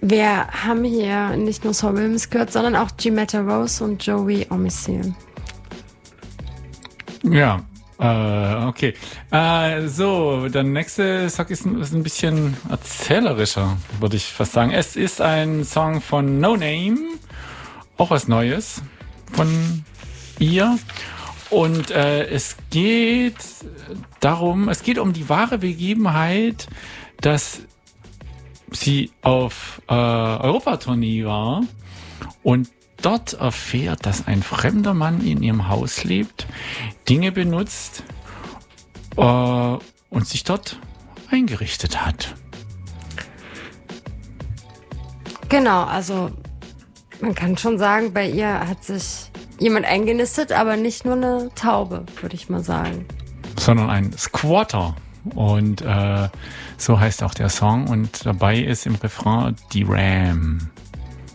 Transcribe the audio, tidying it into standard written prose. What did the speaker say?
Wir haben hier nicht nur Saul Williams gehört, sondern auch Jimetta Rose und Joey Omicil. Ja, okay. So, der nächste Song ist ein bisschen erzählerischer, würde ich fast sagen. Es ist ein Song von No Name, auch was Neues von ihr. Und es geht um die wahre Begebenheit, dass sie auf Europatournee war und dort erfährt, dass ein fremder Mann in ihrem Haus lebt, Dinge benutzt und sich dort eingerichtet hat. Genau, also man kann schon sagen, bei ihr hat sich jemand eingenistet, aber nicht nur eine Taube, würde ich mal sagen. Sondern ein Squatter. Und so heißt auch der Song. Und dabei ist im Refrain die Ram.